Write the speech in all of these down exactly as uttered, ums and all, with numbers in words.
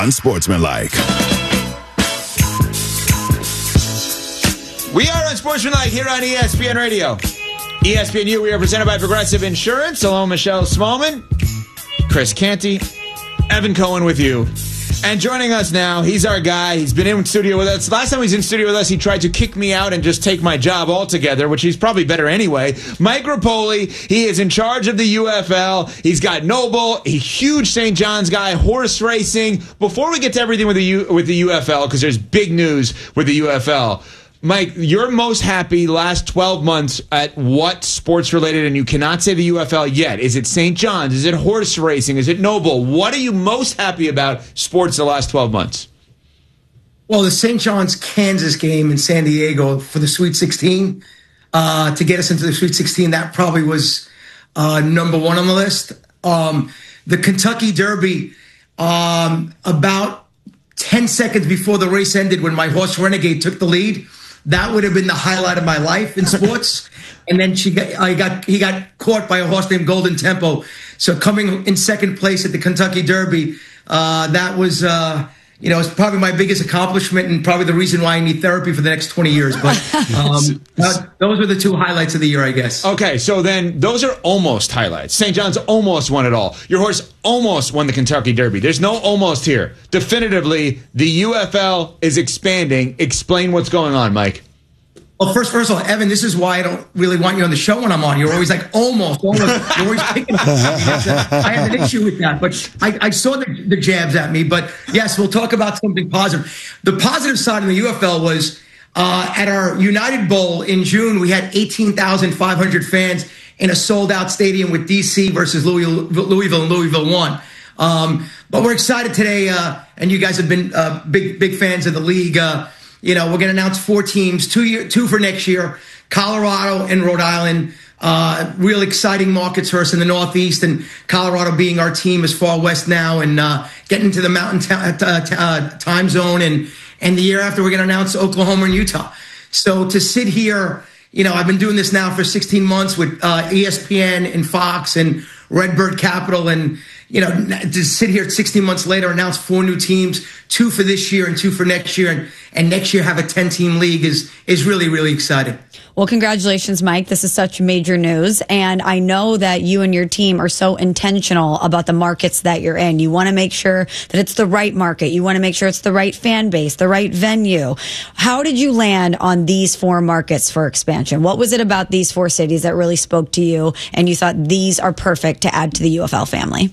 Unsportsmanlike. We are Unsportsmanlike here on E S P N Radio. E S P N U, we are presented by Progressive Insurance. Hello, Michelle Smallman, Chris Canty, Evan Cohen with you. And joining us now, he's our guy. He's been in studio with us. Last time he was in studio with us, he tried to kick me out and just take my job altogether, which he's probably better anyway. Mike Repole, he is in charge of the U F L. He's got Noble, a huge Saint John's guy, horse racing. Before we get to everything with the U, with the U F L, because there's big news with the U F L, Mike, you're most happy last twelve months at what sports related, and you cannot say the U F L yet. Is it Saint John's? Is it horse racing? Is it Noble? What are you most happy about sports the last twelve months? Well, the Saint John's Kansas game in San Diego for the Sweet sixteen, uh, to get us into the Sweet sixteen, that probably was uh, number one on the list. Um, the Kentucky Derby, um, about ten seconds before the race ended when my horse Renegade took the lead, that would have been the highlight of my life in sports. And then she got, I got, he got caught by a horse named Golden Tempo. So coming in second place at the Kentucky Derby, uh, that was, uh, you know, it's probably my biggest accomplishment and probably the reason why I need therapy for the next twenty years. But um, uh, those were the two highlights of the year, I guess. Okay, so then those are almost highlights. Saint John's almost won it all. Your horse almost won the Kentucky Derby. There's no almost here. Definitively, the U F L is expanding. Explain what's going on, Mike. Well, first, first of all, Evan, this is why I don't really want you on the show when I'm on. You're always like, almost, almost. You're always picking up. I have an issue with that. But I, I saw the, the jabs at me. But, yes, we'll talk about something positive. The positive side in the U F L was uh, at our United Bowl in June, we had eighteen thousand five hundred fans in a sold-out stadium with D C versus Louisville, Louisville and Louisville won. Um, but we're excited today, uh, and you guys have been uh, big, big fans of the league. Uh, You know, we're going to announce four teams, two year, two for next year, Colorado and Rhode Island. Uh, real exciting markets for us in the Northeast, and Colorado being our team as far west now and uh, getting into the mountain t- uh, t- uh, time zone. And, and the year after, we're going to announce Oklahoma and Utah. So to sit here, you know, I've been doing this now for sixteen months with uh, E S P N and Fox and Redbird Capital, and you know, to sit here sixteen months later, announce four new teams, two for this year and two for next year, and, and next year have a ten-team league is is really, really exciting. Well, congratulations, Mike. This is such major news. And I know that you and your team are so intentional about the markets that you're in. You want to make sure that it's the right market. You want to make sure it's the right fan base, the right venue. How did you land on these four markets for expansion? What was it about these four cities that really spoke to you and you thought these are perfect to add to the U F L family?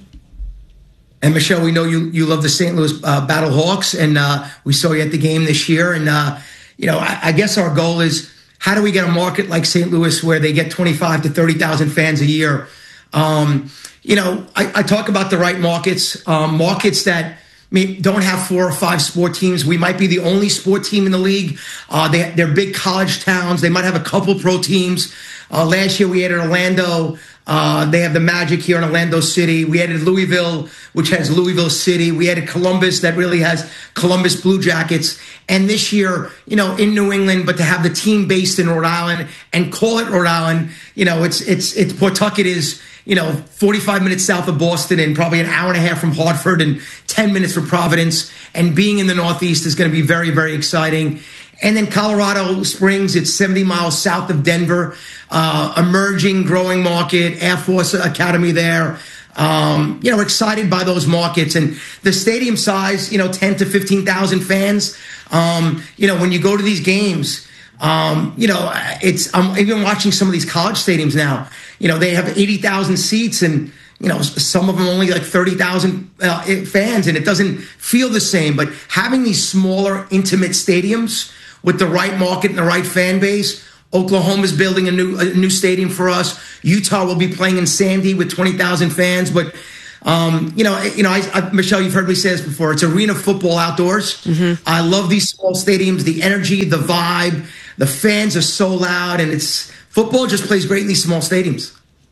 And Michelle, we know you you love the Saint Louis uh, Battle Hawks, and uh, we saw you at the game this year. And, uh, you know, I, I guess our goal is, how do we get a market like Saint Louis where they get twenty-five to thirty thousand fans a year? Um, you know, I, I talk about the right markets, um, markets that don't have four or five sport teams. We might be the only sport team in the league. Uh, they, they're big college towns. They might have a couple pro teams. Uh, last year we added Orlando. Uh, they have the Magic here in Orlando City. We added Louisville, which has Louisville City. We added Columbus, that really has Columbus Blue Jackets. And this year, you know, in New England, but to have the team based in Rhode Island and call it Rhode Island, you know, it's it's it's Pawtucket is, you know, forty-five minutes south of Boston and probably an hour and a half from Hartford and ten minutes from Providence. And being in the Northeast is going to be very, very exciting. And then Colorado Springs, it's seventy miles south of Denver, uh, emerging, growing market, Air Force Academy there. Um, you know, we're excited by those markets and the stadium size, you know, ten to fifteen thousand fans. Um, you know, when you go to these games, um, you know, it's, I'm even watching some of these college stadiums now, you know, they have eighty thousand seats and, you know, some of them only like thirty thousand uh, fans, and it doesn't feel the same. But having these smaller, intimate stadiums with the right market and the right fan base, Oklahoma's building a new a new stadium for us. Utah will be playing in Sandy with twenty thousand fans. But, um, you know, you know, I, I, Michelle, you've heard me say this before. It's arena football outdoors. Mm-hmm. I love these small stadiums, the energy, the vibe. The fans are so loud, and it's football just plays great in these small stadiums.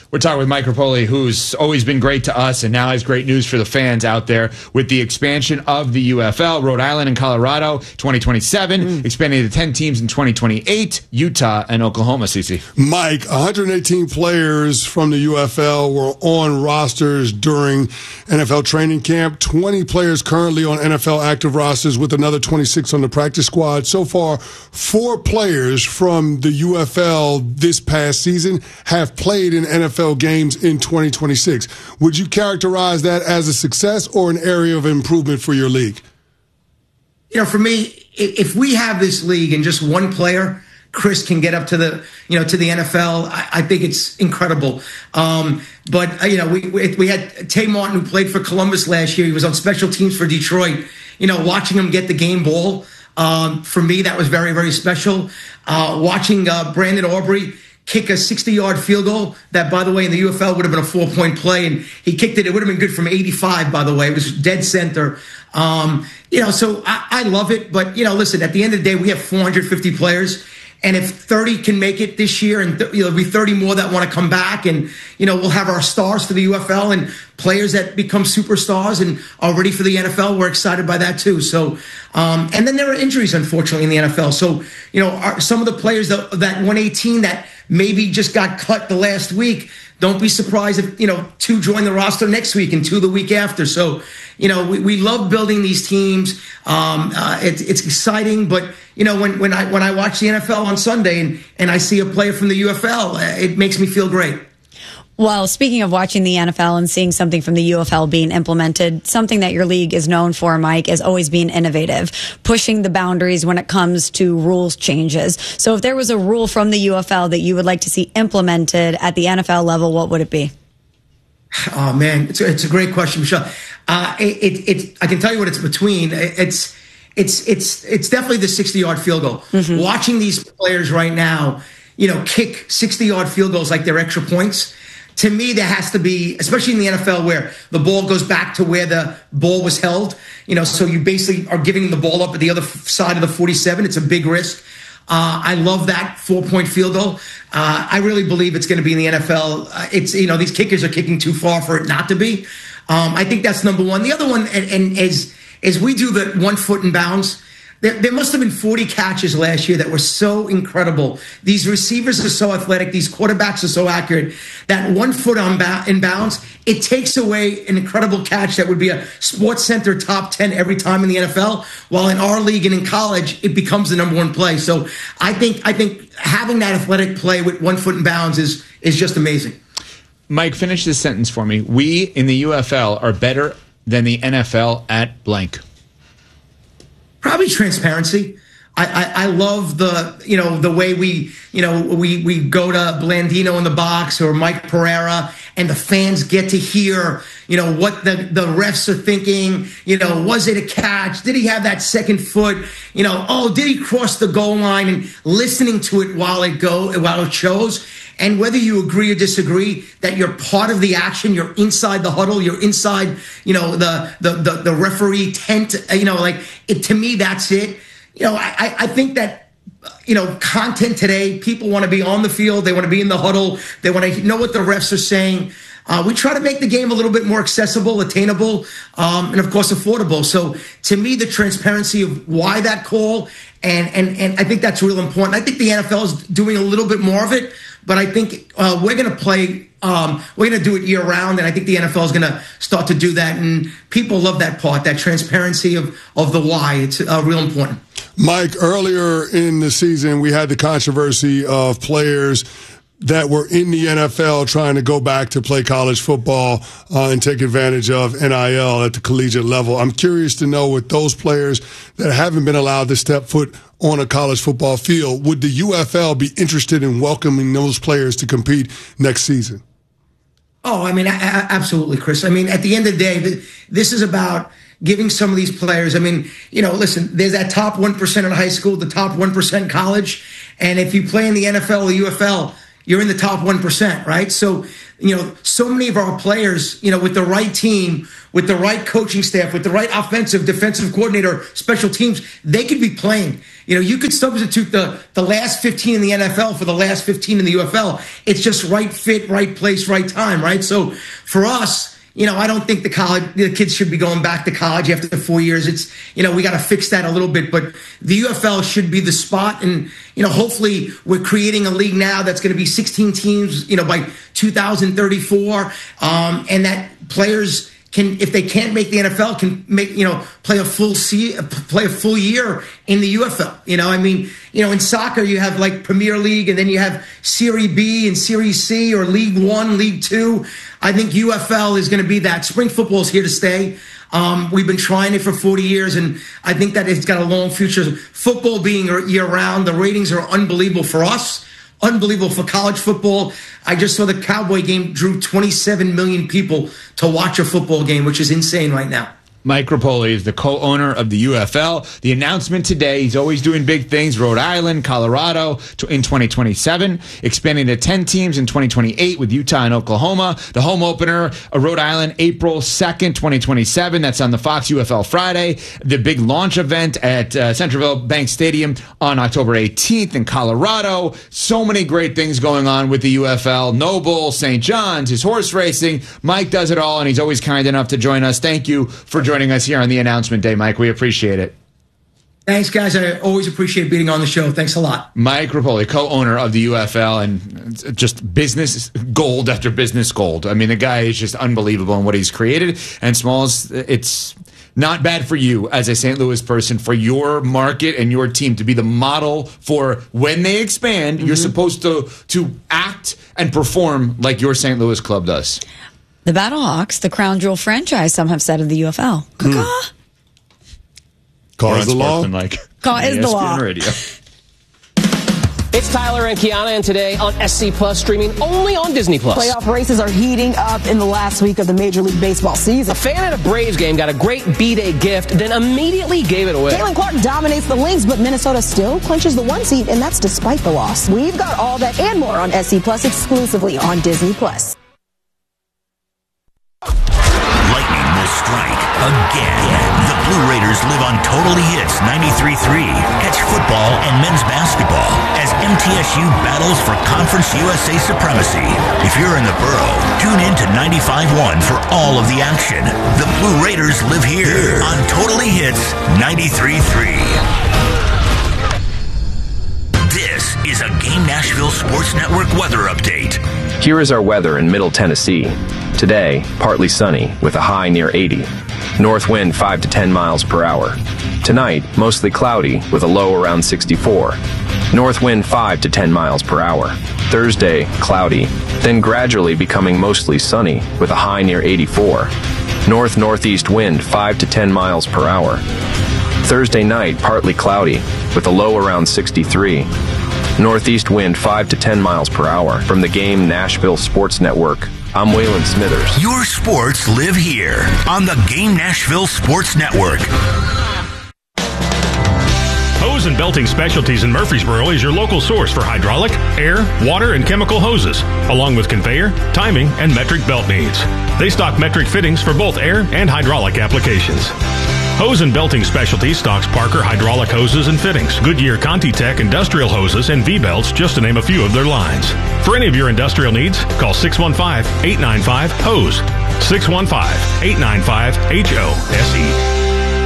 We're talking with Mike Repole, who's always been great to us and now has great news for the fans out there with the expansion of the U F L. Rhode Island and Colorado, twenty twenty-seven, mm. expanding to ten teams in twenty twenty-eight, Utah and Oklahoma, Cece. Mike, one hundred eighteen players from the U F L were on rosters during N F L training camp. twenty players currently on N F L active rosters with another twenty-six on the practice squad. So far, four players from the U F L this past season have played in N F L games in twenty twenty-six. Would you characterize that as a success or an area of improvement for your league? You know, for me, if we have this league and just one player, Chris, can get up to the, you know, to the N F L, I, I think it's incredible. Um, but, you know, we, we we had Tay Martin, who played for Columbus last year. He was on special teams for Detroit. You know, watching him get the game ball, um, for me, that was very, very special. Uh, watching uh, Brandon Aubrey kick a sixty-yard field goal that, by the way, in the U F L would have been a four-point play, and he kicked it. It would have been good from eighty-five, by the way. It was dead center. Um, you know, so I, I love it. But, you know, listen, at the end of the day, we have four hundred fifty players. And if thirty can make it this year, and th- you know, there'll be thirty more that want to come back, and you know, we'll have our stars for the U F L and players that become superstars and are ready for the N F L. We're excited by that too. So, um, and then there are injuries, unfortunately, in the N F L. So, you know, our, some of the players that, that one eighteen that maybe just got cut the last week, don't be surprised if, you know, two join the roster next week and two the week after. So, you know, we, we love building these teams. Um, uh, it, it's exciting, but you know, when, when I when I watch the N F L on Sunday and, and I see a player from the U F L, it makes me feel great. Well, speaking of watching the N F L and seeing something from the U F L being implemented, something that your league is known for, Mike, is always being innovative, pushing the boundaries when it comes to rules changes. So if there was a rule from the U F L that you would like to see implemented at the N F L level, what would it be? Oh, man, it's a, it's a great question, Michelle. Uh, it, it, it, I can tell you what it's between. It's it's it's it's definitely the sixty-yard field goal. Mm-hmm. Watching these players right now, you know, kick sixty-yard field goals like they're extra points. To me, there has to be, especially in the N F L, where the ball goes back to where the ball was held. You know, so you basically are giving the ball up at the other side of the forty-seven. It's a big risk. Uh, I love that four-point field goal. Uh, I really believe it's going to be in the N F L. Uh, it's, you know, these kickers are kicking too far for it not to be. Um, I think that's number one. The other one, and, and as, as we do the one foot in bounds, there, there must have been forty catches last year that were so incredible. These receivers are so athletic. These quarterbacks are so accurate. That one foot on ba- in bounds, it takes away an incredible catch that would be a Sports Center top ten every time in the N F L. While in our league and in college, it becomes the number one play. So I think I think having that athletic play with one foot in bounds is is just amazing. Mike, finish this sentence for me. We in the U F L are better than the N F L at blank. Probably transparency. I, I, I love the, you know, the way we, you know, we, we go to Blandino in the box or Mike Pereira and the fans get to hear, you know, what the, the refs are thinking. You know, was it a catch? Did he have that second foot? You know, oh, did he cross the goal line? And listening to it while it go, while it shows. And whether you agree or disagree that you're part of the action, you're inside the huddle, you're inside, you know, the the the, the referee tent, you know, like it, to me, that's it. You know, I, I think that, you know, content today, people want to be on the field. They want to be in the huddle. They want to know what the refs are saying. Uh, we try to make the game a little bit more accessible, attainable, um, and, of course, affordable. So, to me, the transparency of why that call, and, and, and I think that's real important. I think the N F L is doing a little bit more of it, but I think uh, we're going to play, um, we're going to do it year round, and I think the N F L is going to start to do that. And people love that part, that transparency of, of the why. It's uh, real important. Mike, earlier in the season, we had the controversy of players that were in the N F L trying to go back to play college football uh, and take advantage of N I L at the collegiate level. I'm curious to know, with those players that haven't been allowed to step foot on a college football field, would the U F L be interested in welcoming those players to compete next season? Oh, I mean, a- a- absolutely, Chris. I mean, at the end of the day, this is about giving some of these players, I mean, you know, listen, there's that top one percent in high school, the top one percent in college. And if you play in the N F L or the U F L, you're in the top one percent, right? So you know, so many of our players, you know, with the right team, with the right coaching staff, with the right offensive, defensive coordinator, special teams, they could be playing. You know, you could substitute the, the last fifteen in the N F L for the last fifteen in the U F L. It's just right fit, right place, right time, right? So for us, you know, I don't think the college, the kids should be going back to college after four years. It's, you know, we got to fix that a little bit, but the U F L should be the spot. And, you know, hopefully we're creating a league now that's going to be sixteen teams, you know, by two thousand thirty-four. Um, and that players can, if they can't make the N F L, can make, you know, play a full se- play a full year in the U F L. You know, I mean, you know, in soccer you have like Premier League, and then you have Serie B and Serie C, or League One, League Two. I think U F L is going to be that. Spring football is here to stay. Um, we've been trying it for forty years, and I think that it's got a long future. Football being year-round, the ratings are unbelievable for us, unbelievable for college football. I just saw the Cowboy game drew twenty-seven million people to watch a football game, which is insane right now. Mike Repole is the co-owner of the U F L. The announcement today, he's always doing big things. Rhode Island, Colorado in twenty twenty-seven, expanding to ten teams in twenty twenty-eight with Utah and Oklahoma. The home opener, Rhode Island, April second, twenty twenty-seven. That's on the Fox U F L Friday. The big launch event at uh, Centerville Bank Stadium on October eighteenth in Colorado. So many great things going on with the U F L. Noble, Saint John's, his horse racing. Mike does it all, and he's always kind enough to join us. Thank you for joining us here on the announcement day, Mike. We appreciate it. Thanks, guys. I always appreciate being on the show. Thanks a lot. Mike Repole, co-owner of the U F L, and just business gold after business gold. I mean, the guy is just unbelievable in what he's created. And Smalls, it's not bad for you as a Saint Louis person, for your market and your team to be the model for when they expand. Mm-hmm. You're supposed to to act and perform like your Saint Louis club does. The Battlehawks, the crown jewel franchise, some have said, of the U F L. Mm. Call is the law. Like Call is the law. Radio. It's Tyler and Kiana, and today on S C Plus, streaming only on Disney Plus. Playoff races are heating up in the last week of the Major League Baseball season. A fan at a Braves game got a great B-Day gift, then immediately gave it away. Caitlin Clark dominates the Lynx, but Minnesota still clinches the one seed, and that's despite the loss. We've got all that and more on S C Plus, exclusively on Disney Plus. Lightning will strike again. The Blue Raiders live on Totally Hits ninety-three point three. Catch football and men's basketball as M T S U battles for Conference U S A supremacy. If you're in the borough, tune in to ninety-five point one for all of the action. The Blue Raiders live here on Totally Hits ninety-three point three. This is a Game Nashville Sports Network weather update. Here is our weather in Middle Tennessee. Today, partly sunny with a high near eighty. North wind five to ten miles per hour. Tonight, mostly cloudy with a low around sixty-four. North wind five to ten miles per hour. Thursday, cloudy, then gradually becoming mostly sunny with a high near eighty-four. North-northeast wind five to ten miles per hour. Thursday night, partly cloudy with a low around sixty-three. Northeast wind five to ten miles per hour. From the Game Nashville Sports Network, I'm Waylon Smithers. Your sports live here on the Game Nashville Sports Network. Hose and Belting Specialties in Murfreesboro is your local source for hydraulic, air, water, and chemical hoses, along with conveyor, timing, and metric belt needs. They stock metric fittings for both air and hydraulic applications. Hose and Belting Specialties stocks Parker hydraulic hoses and fittings, Goodyear ContiTech industrial hoses, and V-belts, just to name a few of their lines. For any of your industrial needs, call six one five, eight nine five, H O S E, six one five, eight nine five, H O S E.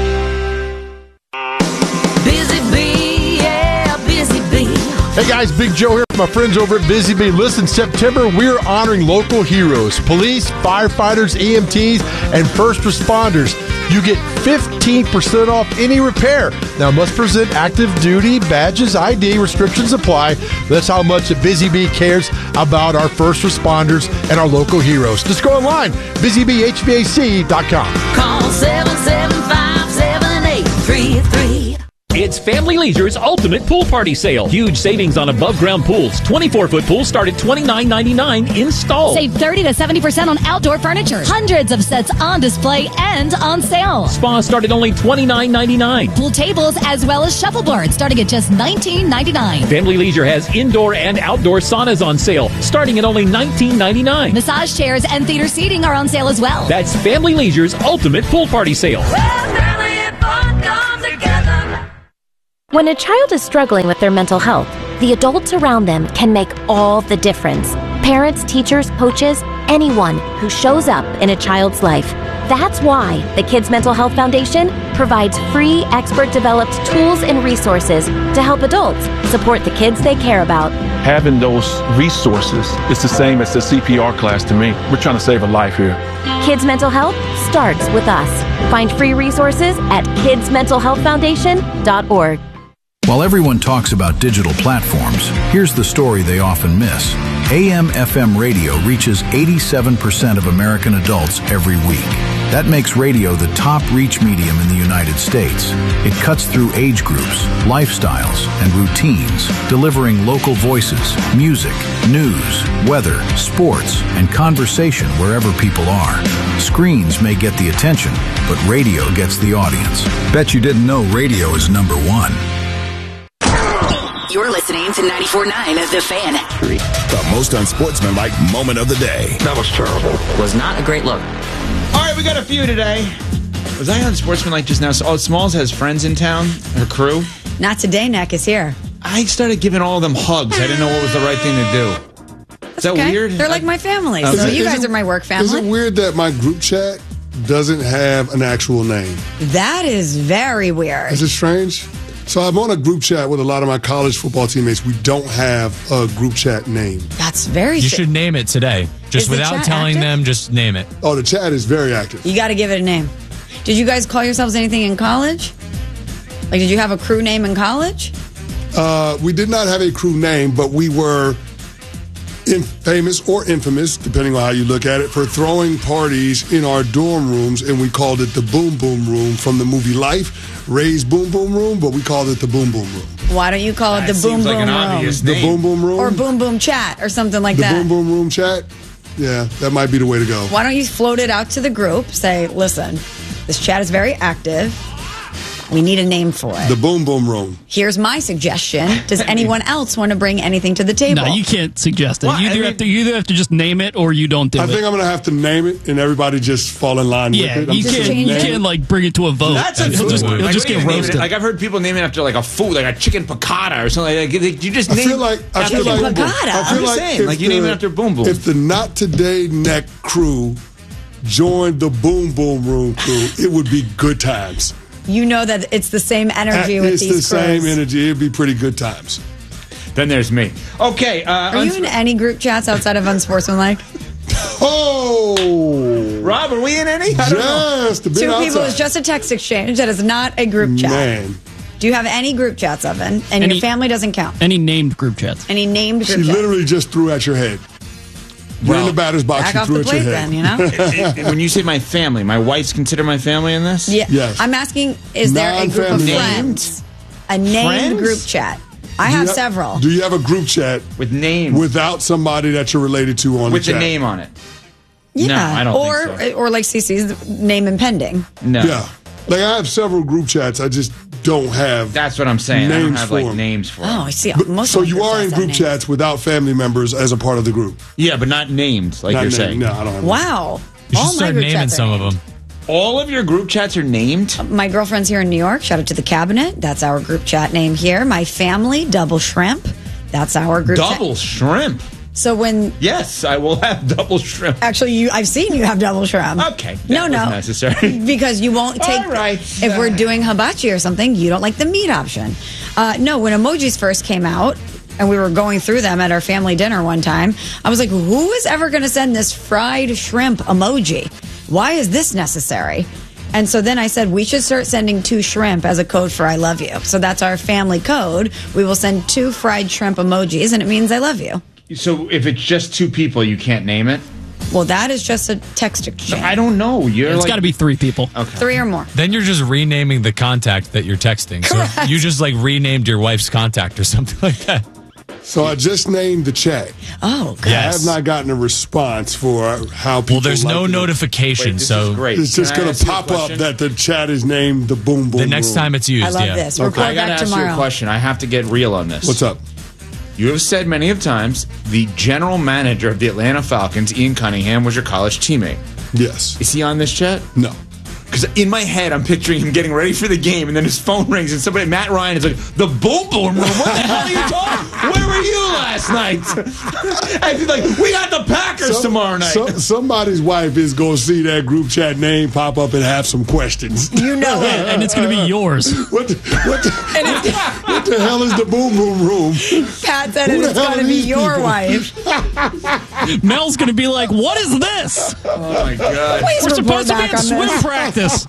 Hey guys, Big Joe here from my friends over at Busy Bee. Listen, September, we're honoring local heroes, police, firefighters, E M Ts, and first responders. You get fifteen percent off any repair. Now, must present active duty badges, I D, restrictions apply. That's how much Busy Bee cares about our first responders and our local heroes. Just go online, busy bee h v a c dot com. Call seven seven five, seven eight three three. It's Family Leisure's Ultimate Pool Party Sale. Huge savings on above-ground pools. twenty-four foot pools start at twenty-nine ninety-nine installed. Save thirty to seventy percent on outdoor furniture. Hundreds of sets on display and on sale. Spas start at only twenty-nine ninety-nine. Pool tables as well as shuffleboards starting at just nineteen ninety-nine. Family Leisure has indoor and outdoor saunas on sale starting at only nineteen ninety-nine. Massage chairs and theater seating are on sale as well. That's Family Leisure's Ultimate Pool Party Sale. When a child is struggling with their mental health, the adults around them can make all the difference. Parents, teachers, coaches, anyone who shows up in a child's life. That's why the Kids Mental Health Foundation provides free, expert-developed tools and resources to help adults support the kids they care about. Having those resources is the same as the C P R class to me. We're trying to save a life here. Kids Mental Health starts with us. Find free resources at kids mental health foundation dot org. While everyone talks about digital platforms, here's the story they often miss. A M F M radio reaches eighty-seven percent of American adults every week. That makes radio the top reach medium in the United States. It cuts through age groups, lifestyles, and routines, delivering local voices, music, news, weather, sports, and conversation wherever people are. Screens may get the attention, but radio gets the audience. Bet you didn't know radio is number one. You're listening to ninety-four point nine of The Fan. The most unsportsmanlike moment of the day. That was terrible. Was not a great look. All right, we got a few today. Was I unsportsmanlike just now? Oh, Smalls has friends in town, her crew. Not today, Neck is here. I started giving all of them hugs. I didn't know what was the right thing to do. Is that okay. weird? They're like my family, Okay. so Is it- you is guys it- are my work Is family. it weird that my group chat doesn't have an actual name? That is very weird. Is it strange? So I'm on a group chat with a lot of my college football teammates. We don't have a group chat name. That's very You si- should name it today. Just Is the without chat telling active? them, just name it. Oh, the chat is very active. You got to give it a name. Did you guys call yourselves anything in college? Like, did you have a crew name in college? Uh, we did not have a crew name, but we were in, famous or infamous, depending on how you look at it, for throwing parties in our dorm rooms, and we called it the Boom Boom Room from the movie Life. Ray's Boom Boom Room, but we called it the Boom Boom Room. Why don't you call it That the Boom seems like Boom an Room? obvious The name. Boom Boom Room? Or Boom Boom Chat or something like the that. Boom Boom Room chat? Yeah, that might be the way to go. Why don't you float it out to the group? Say, listen, this chat is very active. We need a name for it. The Boom Boom Room. Here's my suggestion. Does anyone else want to bring anything to the table? No, you can't suggest it. Well, you, I either mean- have to, you either have to just name it or you don't do I it. think I'm going to have to name it, and everybody just fall in line yeah, with it. I'm you just can't, gonna you name it. can't like bring it to a vote. That's a You'll just, food. you'll Like, just what do you get name it? roasted. Like, I've heard people name it after like a food, like a chicken piccata or something like that. You just I name feel like I after feel like Boom Boom. I feel I'm just like saying, if like you name the- it after Boom Boom. If the Not Today Neck crew joined the Boom Boom Room crew, it would be good times. You know that it's the same energy with it's these the crews. same energy. It'd be pretty good times. Then there's me. Okay. Uh, Are you in any group chats outside of Unsportsmanlike? Oh, Rob, are we in any? I don't know. Just been Two outside. people is just a text exchange. That is not a group chat. Man, Do you have any group chats, Evan? And Any- your family doesn't count. Any named group chats. Any named she group chats? literally just threw at your head. You're in the batter's box. Back She off threw the at plate your head. then, you know? It- it- when you say my family, my wife's considered my family in this? Yeah. Yes. I'm asking, is there a group of Non-family friends? A named Friends? group chat. I Do you have ha- several. Do you have a group chat With names. without somebody that you're related to on With the the chat? name on it. Yeah. No, I don't or, think so. Or like Cece's name impending. No. Yeah, like I have several group chats. I just don't have. That's what I'm saying. I don't Names have for like 'em. names for Oh, them. I see. But- Most so of my you are in chats have group names. chats without family members as a part of the group. Yeah, but not named, like Not you're named. saying. No, I don't have. Wow. You should All my start group naming chats are some of named. them. All of your group chats are named? My girlfriend's here in New York. Shout out to the cabinet. That's our group chat name here. My family, Double Shrimp. That's our group chat. Double shrimp. So when Yes, I will have double shrimp. actually you, I've seen you have double shrimp. Okay. that No, was no. necessary. Because you won't take. All right. If we're doing hibachi or something, you don't like the meat option. Uh, no, when emojis first came out, and we were going through them at our family dinner one time, I was like, "Who is ever going to send this fried shrimp emoji? Why is this necessary?" And so then I said, we should start sending two shrimp as a code for I love you. So that's our family code. We will send two fried shrimp emojis, and it means I love you. So if it's just two people, you can't name it? Well, that is just a text exchange. I don't know. You're It's like, got to be three people. Okay. Three or more. Then you're just renaming the contact that you're texting. So Correct. you just like renamed your wife's contact or something like that. So I just named the chat. Oh, I have not gotten a response for how people. Well, there's like no it. notification, so It's just going to pop up that the chat is named the Boom Boom. the next Room. time it's used. I love yeah. this. Okay, Report I gotta back ask you a tomorrow. question. I have to get real on this. What's up? You have said many of times the general manager of the Atlanta Falcons, Ian Cunningham, was your college teammate. Yes. Is he on this chat? No. Because in my head, I'm picturing him getting ready for the game, and then his phone rings, and somebody, Matt Ryan, is like, the Boom Boom Room? What the hell are you talking? Where were you last night? And he's like, we got the Packers Some- tomorrow night. some- somebody's wife is going to see that group chat name pop up and have some questions. You know it. And it's going to be yours. What the, what, the, what the hell is the Boom Boom Room? Pat said Who it the is hell going are to be these your people? wife. Mel's going to be like, what is this? Oh, my God. Please We're report supposed to be back in on swim this. practice.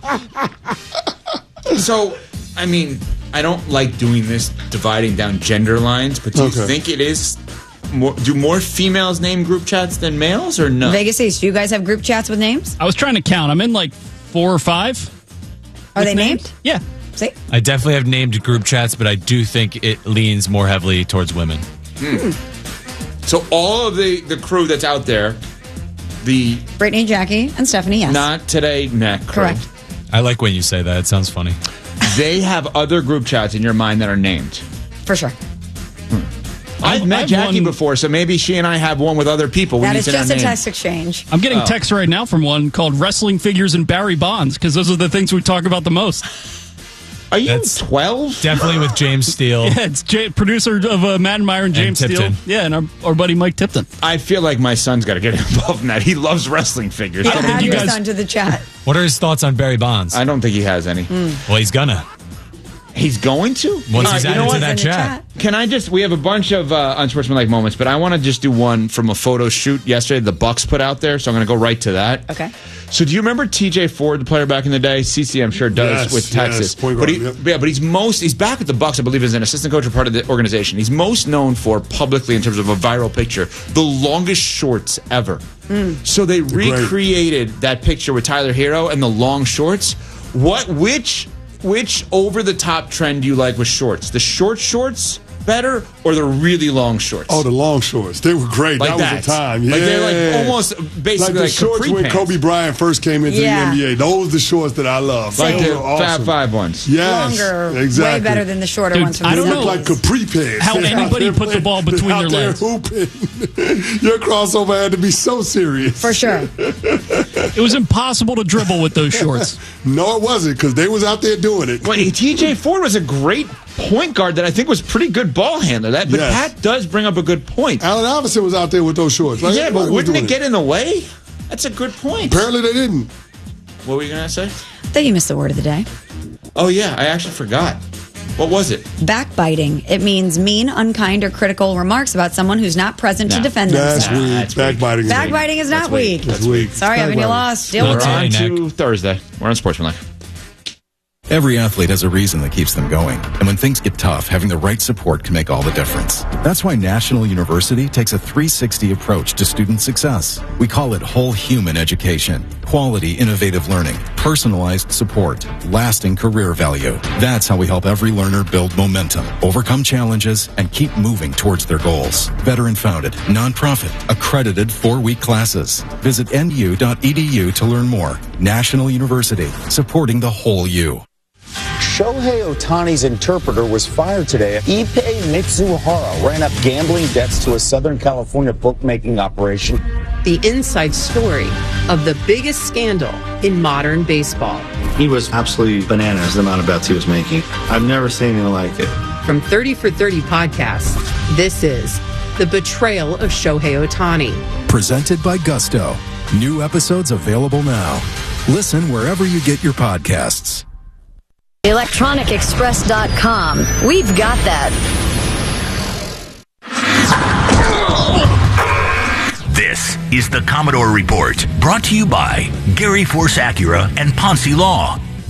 So, I mean, I don't like doing this, dividing down gender lines, but do you Okay. think it is more, do more females name group chats than males, or no? Vegas East, do you guys have group chats with names? I was trying to count. I'm in like four or five. Are they names? named? Yeah. See? I definitely have named group chats, but I do think it leans more heavily towards women. Hmm. So all of the, the crew that's out there, the Brittany, Jackie, and Stephanie, yes. not today neck crew, Correct. I like when you say that. It sounds funny. they have other group chats in your mind that are named. For sure. I've met I've Jackie one- before, so maybe she and I have one with other people. We That need is to know just a names. text exchange. I'm getting Oh. texts right now from one called Wrestling Figures and Barry Bonds because those are the things we talk about the most. Are you That's twelve? Definitely with James Steele. Yeah, it's J- producer of uh, Madden Meyer and James Steele. Tipton. Yeah, and our, our buddy Mike Tipton. I feel like my son's got to get involved in that. He loves wrestling figures. Yeah, I, don't add think your he has, son to the chat. What are his thoughts on Barry Bonds? I don't think he has any. Well, he's gonna. He's going to? Once All he's right, you added know to what? that In the chat. Can I just? We have a bunch of uh, unsportsmanlike moments, but I want to just do one from a photo shoot yesterday the Bucks put out there. So I'm going to go right to that. Okay. So do you remember T J Ford, the player back in the day? C C, I'm sure does Yes, with Texas. yes, point but guard, he, yep. yeah, but he's most he's back at the Bucks, I believe, as an assistant coach or part of the organization. He's most known for publicly in terms of a viral picture, the longest shorts ever. So they great. recreated that picture with Tyler Hero and the long shorts. What which which over the top trend do you like with shorts? The short shorts better or the really long shorts? Oh, the long shorts. They were great. Like that, that. was the time. Yeah. Like they're like almost basically like the like shorts capri when pants. Kobe Bryant first came into Yeah. the N B A. Those are the shorts that I love. Like Those the are awesome. Fab Five ones. Yes, Longer, exactly. way better than the shorter Dude, ones from I the don't They know look like capri pants. how They're out anybody there put the ball playing- between out their there legs. hooping. Your crossover had to be so serious. For sure. It was impossible to dribble with those shorts. No, it wasn't because they was out there doing it. Well, T J Ford was a great point guard that I think was pretty good ball handler. That, but Yes. Pat does bring up a good point. Allen Iverson was out there with those shorts. Like, yeah, but everybody was wouldn't doing it get in the way? That's a good point. Apparently they didn't. What were you gonna say? I think you missed the word of the day. Oh yeah, I actually forgot. What was it? Backbiting. It means mean, unkind, or critical remarks about someone who's not present to Nah. defend That's themselves. weak. that's weak. Backbiting. is weak. Backbiting is not That's weak. weak. That's weak. Sorry, Evan, you Backbiting. lost. Deal We're with Okay, on it. Nick. to Thursday. We're on Sportsmanlike. Every athlete has a reason that keeps them going. And when things get tough, having the right support can make all the difference. That's why National University takes a three sixty approach to student success. We call it whole human education. Quality, innovative learning, personalized support, lasting career value. That's how we help every learner build momentum, overcome challenges, and keep moving towards their goals. Veteran-founded, nonprofit, accredited four-week classes. Visit N U dot E D U to learn more. National University, supporting the whole you. Shohei Ohtani's interpreter was fired today. Ippei Mitsuhara ran up gambling debts to a Southern California bookmaking operation. The inside story of the biggest scandal in modern baseball. He was absolutely bananas the amount of bets he was making. I've never seen anything like it. From thirty for thirty podcasts, this is The Betrayal of Shohei Ohtani. Presented by Gusto. New episodes available now. Listen wherever you get your podcasts. electronic express dot com. We've got that. This is the Commodore Report, brought to you by Gary Force Acura and Ponce Law.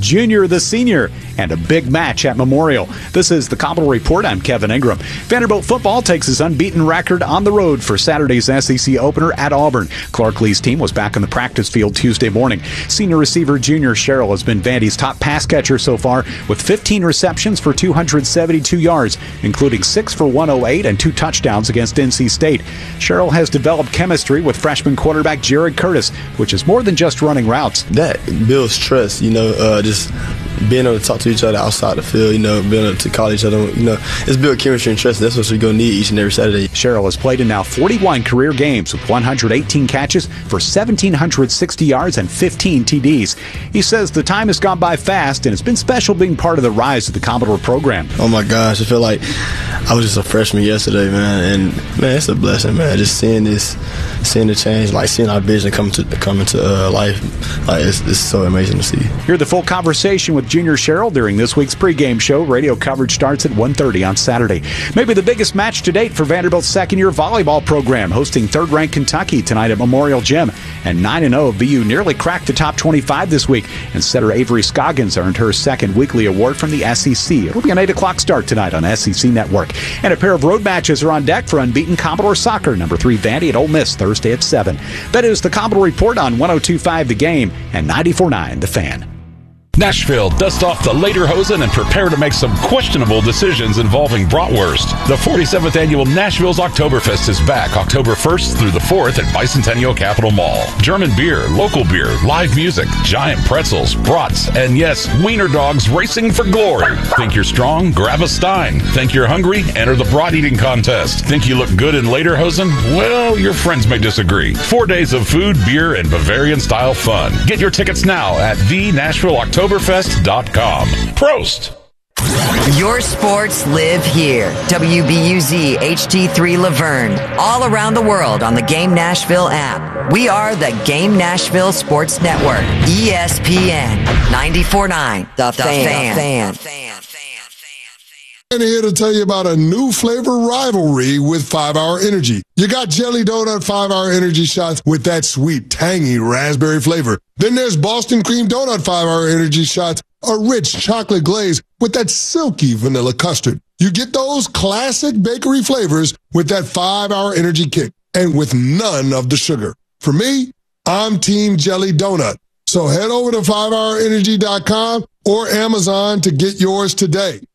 Junior the senior, and a big match at Memorial. This is the Capital Report. I'm Kevin Ingram. Vanderbilt football takes his unbeaten record on the road for Saturday's S E C opener at Auburn. Clark Lee's team was back on the practice field Tuesday morning. Senior receiver Junior Sherrill has been Vandy's top pass catcher so far with fifteen receptions for two hundred seventy-two yards, including six for one oh eight and two touchdowns against N C State. Sherrill has developed chemistry with freshman quarterback Jared Curtis, which is more than just running routes. That builds trust, you know, uh, just being able to talk to each other outside the field, you know, being able to call each other, you know, it's built chemistry and trust. That's what we're going to need each and every Saturday. Sherrill has played in now forty-one career games with one hundred eighteen catches for one thousand seven hundred sixty yards and fifteen T Ds. He says the time has gone by fast, and it's been special being part of the rise of the Commodore program. Oh, my gosh. I feel like I was just a freshman yesterday, man, and, man, it's a blessing, man, just seeing this, seeing the change, like seeing our vision come to come into uh, life. Like, it's, it's so amazing to see. Hear the full conversation with Junior Sherrill during this week's pregame show. Radio coverage starts at one thirty on Saturday. Maybe the biggest match to date for Vanderbilt's second-year volleyball program, hosting third-ranked Kentucky tonight at Memorial Gym. And nine and oh, V U nearly cracked the top twenty-five this week, and setter Avery Scoggins earned her second weekly award from the S E C. It'll be an eight o'clock start tonight on S E C Network. And a pair of road matches are on deck for unbeaten Commodore soccer. Number three Vandy at Ole Miss Thursday at seven. That is the Commodore Report on one oh two point five The Game and ninety-four point nine The Fan. Nashville, dust off the lederhosen and prepare to make some questionable decisions involving bratwurst. The forty-seventh Annual Nashville's Oktoberfest is back October first through the fourth at Bicentennial Capitol Mall. German beer, local beer, live music, giant pretzels, brats, and yes, wiener dogs racing for glory. Think you're strong? Grab a Stein. Think you're hungry? Enter the brat eating contest. Think you look good in lederhosen? Well, your friends may disagree. Four days of food, beer, and Bavarian-style fun. Get your tickets now at the Nashville Oktoberfest. Oktoberfest dot com. Prost! Your sports live here. W B U Z H D three Laverne. All around the world on the Game Nashville app. We are the Game Nashville Sports Network. E S P N ninety-four point nine. The, the Fan. fan. And here to tell you about a new flavor rivalry with five hour Energy. You got Jelly Donut five hour Energy shots with that sweet, tangy raspberry flavor. Then there's Boston Cream Donut five hour Energy shots, a rich chocolate glaze with that silky vanilla custard. You get those classic bakery flavors with that five hour Energy kick and with none of the sugar. For me, I'm Team Jelly Donut. So head over to five hour energy dot com or Amazon to get yours today.